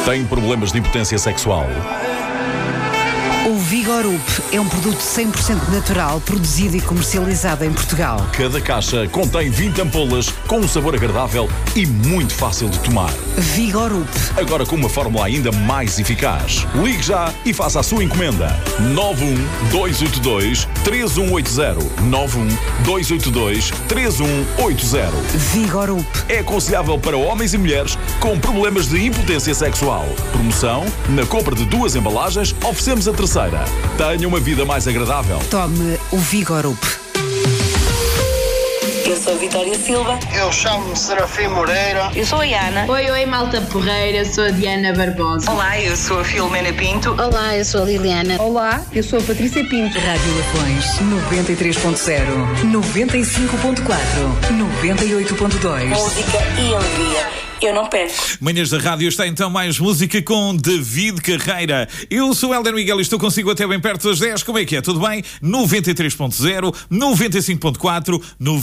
Tem problemas de impotência sexual? O Vigorup é um produto 100% natural, produzido e comercializado em Portugal. Cada caixa contém 20 ampolas com um sabor agradável e muito fácil de tomar. Vigorup. Agora com uma fórmula ainda mais eficaz. Ligue já e faça a sua encomenda. 91282-3180. 91282-3180. Vigorup. É aconselhável para homens e mulheres com problemas de impotência sexual. Promoção: na compra de 2 embalagens, oferecemos a terceira. Tenha uma vida mais agradável. Tome o Vigorup. Eu sou a Vitória Silva. Eu chamo-me Serafim Moreira. Eu sou a Ana. Oi, malta porreira, eu sou a Diana Barbosa. Olá, eu sou a Filomena Pinto. Olá, eu sou a Liliana. Olá, eu sou a Patrícia Pinto. Rádio Lafões 93.0, 95.4, 98.2. Música e alegria. Eu não peço. Manhãs da Rádio está então mais música com David Carreira. Eu sou o Helder Miguel e estou consigo até bem perto das 10. Como é que é? Tudo bem? 93.0, 95.4,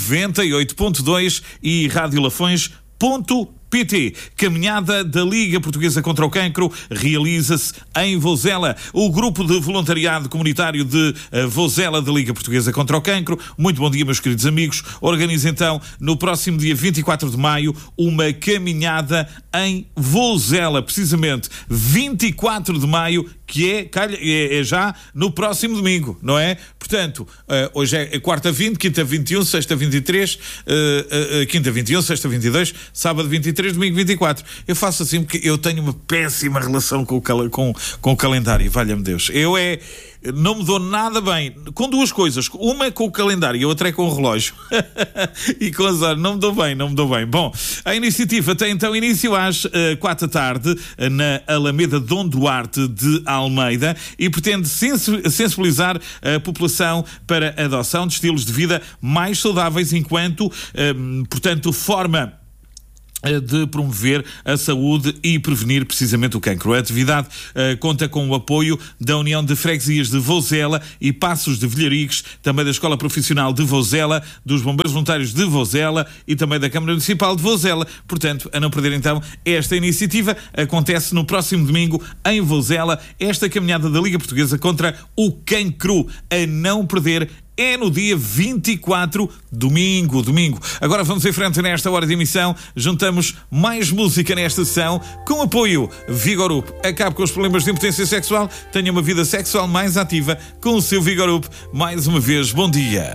98.2 e radiolafões.pt. Caminhada da Liga Portuguesa contra o Cancro realiza-se em Vozela. O grupo de voluntariado comunitário de Vozela da Liga Portuguesa contra o Cancro, muito bom dia, meus queridos amigos, organiza então no próximo dia 24 de maio uma caminhada em Vozela, precisamente 24 de maio, que é já no próximo domingo, não é? Portanto, hoje é quarta 20, quinta 21, sexta 23, quinta 21, sexta 22, sábado 23, domingo 24. Eu faço assim porque eu tenho uma péssima relação com o calendário, valha-me Deus. Não me dou nada bem com duas coisas. Uma é com o calendário e a outra é com o relógio. E com as horas. Não me dou bem. Bom, a iniciativa tem então início às 4 da tarde na Alameda Dom Duarte de Almeida e pretende sensibilizar a população para a adoção de estilos de vida mais saudáveis enquanto, portanto, forma de promover a saúde e prevenir precisamente o cancro. A atividade conta com o apoio da União de Freguesias de Vozela e Passos de Vilharigues, também da Escola Profissional de Vozela, dos Bombeiros Voluntários de Vozela e também da Câmara Municipal de Vozela. Portanto, a não perder então esta iniciativa, acontece no próximo domingo em Vozela, esta caminhada da Liga Portuguesa contra o Cancro. A não perder, é no dia 24, domingo. Agora vamos em frente nesta hora de emissão. Juntamos mais música nesta sessão com apoio Vigorup. Acabe com os problemas de impotência sexual. Tenha uma vida sexual mais ativa com o seu Vigorup. Mais uma vez, bom dia.